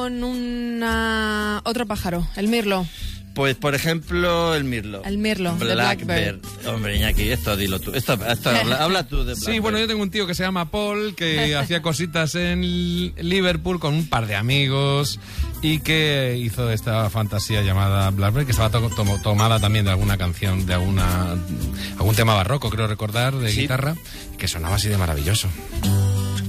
con otro pájaro, el mirlo. Pues, por ejemplo, el mirlo. El mirlo, de Blackbird. Hombre, Iñaki, esto dilo tú. Habla tú de Blackbird. Sí, bueno, yo tengo un tío que se llama Paul, que hacía cositas en Liverpool con un par de amigos y que hizo esta fantasía llamada Blackbird, que estaba tomada también de alguna canción, de algún tema barroco, creo recordar, de guitarra, que sonaba así de maravilloso.